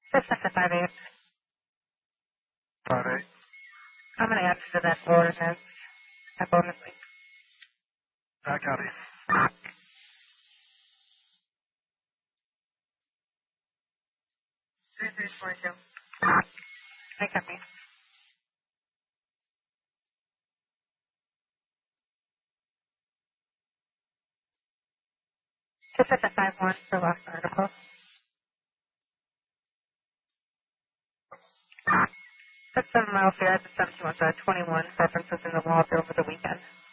Just at the 5-8. 5-8. I'm going to add you to that ordinance, that bonus link. I got it. 3342. I copy. Just at the 5-1 for last article. Put some welfare at the 71 21 preferences in the law over the weekend.